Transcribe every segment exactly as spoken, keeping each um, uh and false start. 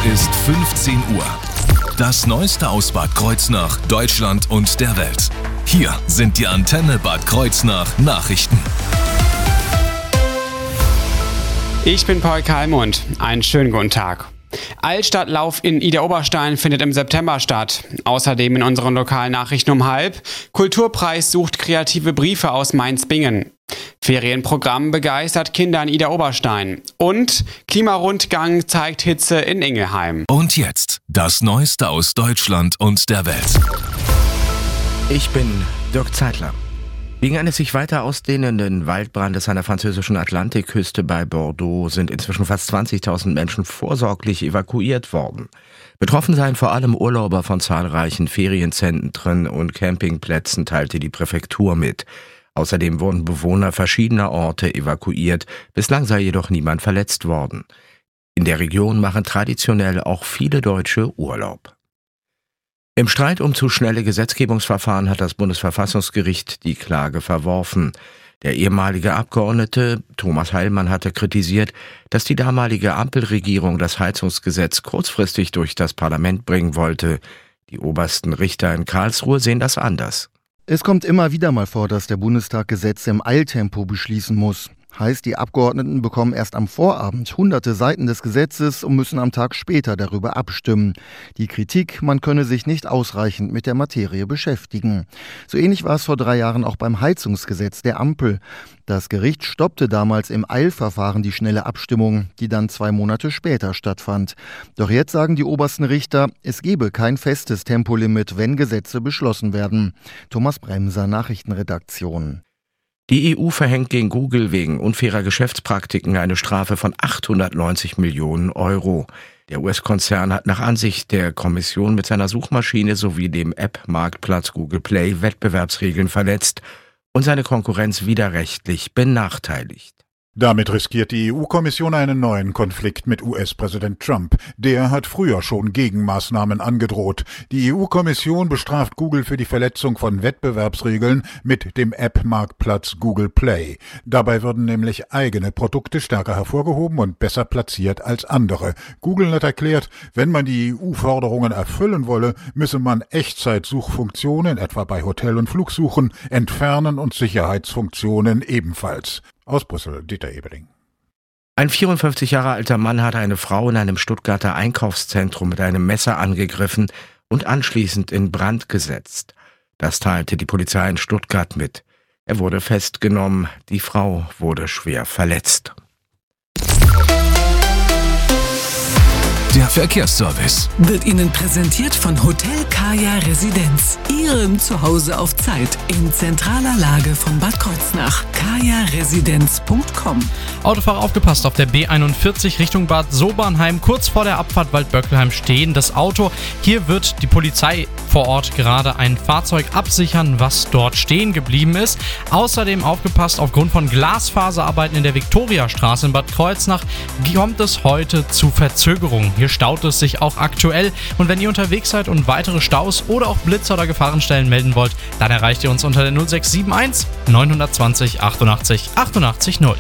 ist fünfzehn Uhr. Das Neueste aus Bad Kreuznach, Deutschland und der Welt. Hier sind die Antenne Bad Kreuznach Nachrichten. Ich bin Paul Kalmund. Einen schönen guten Tag. Altstadtlauf in Idar-Oberstein findet im September statt. Außerdem in unseren lokalen Nachrichten um halb. Kulturpreis sucht kreative Briefe aus Mainz-Bingen. Ferienprogramm begeistert Kinder in Idar-Oberstein. Und Klimarundgang zeigt Hitze in Ingelheim. Und jetzt das Neueste aus Deutschland und der Welt. Ich bin Dirk Zeitler. Wegen eines sich weiter ausdehnenden Waldbrandes an der französischen Atlantikküste bei Bordeaux sind inzwischen fast zwanzigtausend Menschen vorsorglich evakuiert worden. Betroffen seien vor allem Urlauber von zahlreichen Ferienzentren und Campingplätzen, teilte die Präfektur mit. Außerdem wurden Bewohner verschiedener Orte evakuiert. Bislang sei jedoch niemand verletzt worden. In der Region machen traditionell auch viele Deutsche Urlaub. Im Streit um zu schnelle Gesetzgebungsverfahren hat das Bundesverfassungsgericht die Klage verworfen. Der ehemalige Abgeordnete Thomas Heilmann hatte kritisiert, dass die damalige Ampelregierung das Heizungsgesetz kurzfristig durch das Parlament bringen wollte. Die obersten Richter in Karlsruhe sehen das anders. Es kommt immer wieder mal vor, dass der Bundestag Gesetze im Eiltempo beschließen muss. Heißt, die Abgeordneten bekommen erst am Vorabend hunderte Seiten des Gesetzes und müssen am Tag später darüber abstimmen. Die Kritik, man könne sich nicht ausreichend mit der Materie beschäftigen. So ähnlich war es vor drei Jahren auch beim Heizungsgesetz der Ampel. Das Gericht stoppte damals im Eilverfahren die schnelle Abstimmung, die dann zwei Monate später stattfand. Doch jetzt sagen die obersten Richter, es gebe kein festes Tempolimit, wenn Gesetze beschlossen werden. Thomas Bremser, Nachrichtenredaktion. Die E U verhängt gegen Google wegen unfairer Geschäftspraktiken eine Strafe von achthundertneunzig Millionen Euro. Der U S-Konzern hat nach Ansicht der Kommission mit seiner Suchmaschine sowie dem App-Marktplatz Google Play Wettbewerbsregeln verletzt und seine Konkurrenz widerrechtlich benachteiligt. Damit riskiert die E U-Kommission einen neuen Konflikt mit U S-Präsident Trump. Der hat früher schon Gegenmaßnahmen angedroht. Die E U-Kommission bestraft Google für die Verletzung von Wettbewerbsregeln mit dem App-Marktplatz Google Play. Dabei würden nämlich eigene Produkte stärker hervorgehoben und besser platziert als andere. Google hat erklärt, wenn man die E U-Forderungen erfüllen wolle, müsse man Echtzeitsuchfunktionen, etwa bei Hotel- und Flugsuchen, entfernen und Sicherheitsfunktionen ebenfalls. Aus Brüssel, Dieter Ebeling. Ein vierundfünfzig Jahre alter Mann hatte eine Frau in einem Stuttgarter Einkaufszentrum mit einem Messer angegriffen und anschließend in Brand gesetzt. Das teilte die Polizei in Stuttgart mit. Er wurde festgenommen, die Frau wurde schwer verletzt. Der Verkehrsservice wird Ihnen präsentiert von Hotel Kaya Residenz. Ihrem Zuhause auf Zeit in zentraler Lage von Bad Kreuznach. kaya residenz punkt com. Autofahrer aufgepasst, auf der B einundvierzig Richtung Bad Sobernheim, kurz vor der Abfahrt Waldböckelheim stehen das Auto. Hier wird die Polizei vor Ort gerade ein Fahrzeug absichern, was dort stehen geblieben ist. Außerdem aufgepasst, aufgrund von Glasfaserarbeiten in der Viktoriastraße in Bad Kreuznach kommt es heute zu Verzögerungen. Hier staut es sich auch aktuell und wenn ihr unterwegs seid und weitere Staus oder auch Blitzer oder Gefahrenstellen melden wollt, dann erreicht ihr uns unter der null sechs sieben eins neun zwei null achtundachtzig achtundachtzig null.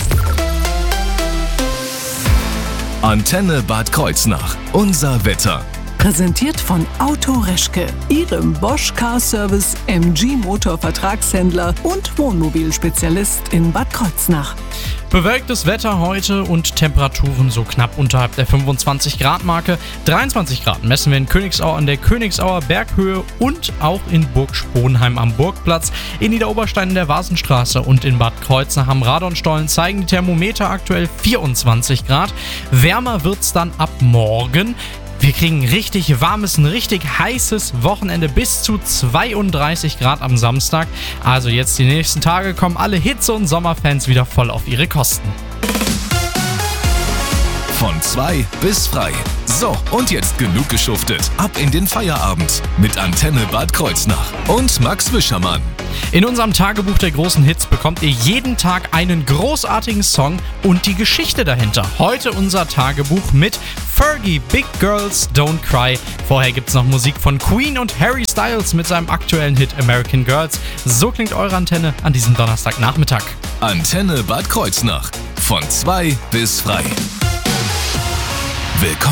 Antenne Bad Kreuznach. Unser Wetter. Präsentiert von Auto Reschke, Ihrem Bosch Car Service, M G Motor Vertragshändler und Wohnmobilspezialist in Bad Kreuznach. Bewölktes Wetter heute und Temperaturen so knapp unterhalb der fünfundzwanzig Grad Marke. dreiundzwanzig Grad messen wir in Königsau an der Königsauer Berghöhe und auch in Burg Sponheim am Burgplatz. In Idar-Oberstein in der Vasenstraße und in Bad Kreuznach am Radonstollen zeigen die Thermometer aktuell vierundzwanzig Grad. Wärmer wird's dann ab morgen. Wir kriegen richtig warmes, ein richtig heißes Wochenende bis zu zweiunddreißig Grad am Samstag. Also jetzt die nächsten Tage kommen alle Hitze- und Sommerfans wieder voll auf ihre Kosten. Von zwei bis frei. So, und jetzt genug geschuftet. Ab in den Feierabend mit Antenne Bad Kreuznach und Max Wischermann. In unserem Tagebuch der großen Hits bekommt ihr jeden Tag einen großartigen Song und die Geschichte dahinter. Heute unser Tagebuch mit Fergie, Big Girls Don't Cry. Vorher gibt's noch Musik von Queen und Harry Styles mit seinem aktuellen Hit American Girls. So klingt eure Antenne an diesem Donnerstagnachmittag. Antenne Bad Kreuznach. Von zwei bis frei. Willkommen.